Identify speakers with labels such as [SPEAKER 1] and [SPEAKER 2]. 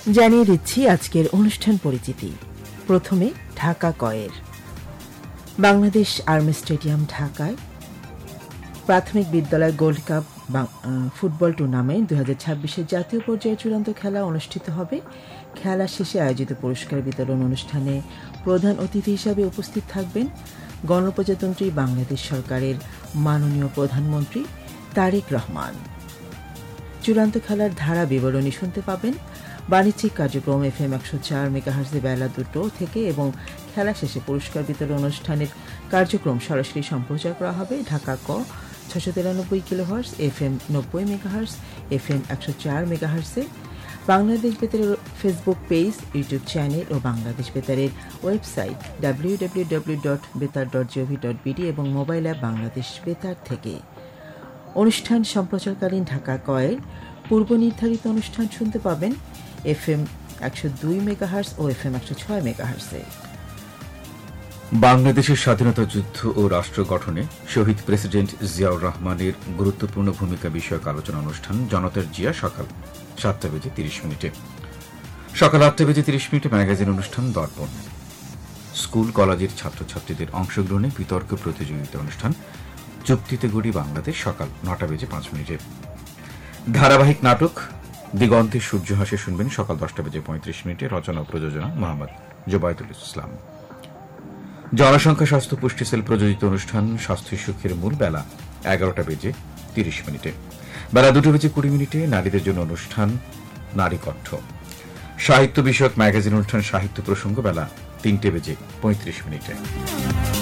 [SPEAKER 1] জানিয়ে দিচ্ছি আজকের অনুষ্ঠান পরিচিতি। প্রথমে ঢাকা কয়ের বাংলাদেশ আর্মি স্টেডিয়াম ঢাকায় প্রাথমিক বিদ্যালয় গোল্ড কাপ ফুটবল টুর্নামেন্ট 2026-এর জাতীয় পর্যায়ে চূড়ান্ত খেলা অনুষ্ঠিত হবে। খেলা শেষে আয়োজিত পুরস্কার বিতরণ অনুষ্ঠানে প্রধান অতিথি হিসাবে উপস্থিত থাকবেন গণপ্রজাতন্ত্রী বাংলাদেশ সরকারের মাননীয় প্রধানমন্ত্রী তারেক রহমান। চূড়ান্ত খেলার ধারা বিবরণী শুনতে পাবেন বাণিজ্যিক কার্যক্রম FM 104 মেগাহার্জে বেলা 2টো থেকে এবং খেলা শেষে পুরস্কার বিতরণ অনুষ্ঠানের কার্যক্রম সরাসরি সম্প্রচার করা হবে ঢাকা ক 693 kilohertz FM 90 megahertz FM 104 মেগাহার্জে। Bangladesh বেতারের Facebook page, YouTube channel ও বাংলাদেশ বেতারের ওয়েবসাইট www.betar.gov.bd এবং মোবাইল অ্যাপ বাংলাদেশ বেতার থেকে। অনুষ্ঠান সম্প্রচারকালীন ঢাকা কয়ের পূর্ব নির্ধারিত অনুষ্ঠান শুনতে পাবেন FM 102 মেগাহার্জ ও FM 106 মেগাহার্জে।
[SPEAKER 2] বাংলাদেশের স্বাধীনতা যুদ্ধ ও রাষ্ট্র গঠনে শহীদ প্রেসিডেন্ট জিয়াউর রহমানের গুরুত্বপূর্ণ ভূমিকা বিষয়ক আলোচনা অনুষ্ঠান জনতার জিয়া সকাল 7:30 সকাল 8:30 ম্যাগাজিন অনুষ্ঠান দর্পণ। স্কুল কলেজের ছাত্রছাত্রীদের অংশগ্রহণে বিতর্ক প্রতিযোগিতা অনুষ্ঠান চুক্তিতে গড়ি বাংলাদেশ সকাল 9:05। ধারাবাহিক নাটক দিগন্তের সূর্য হাসে শুনবেন সকাল 10:35। রচনা ও প্রযোজনা মোহাম্মদ জোবায়দুল ইসলাম। জনসংখ্যা স্বাস্থ্য পুষ্টি সেল প্রযোজিত অনুষ্ঠান স্বাস্থ্য সুখের মূল বেলা 11:30। বেলা 2:20 নারীদের জন্য অনুষ্ঠান নারী কণ্ঠ। সাহিত্য বিষয়ক ম্যাগাজিন অনুষ্ঠান সাহিত্য প্রসঙ্গ বেলা 3:35।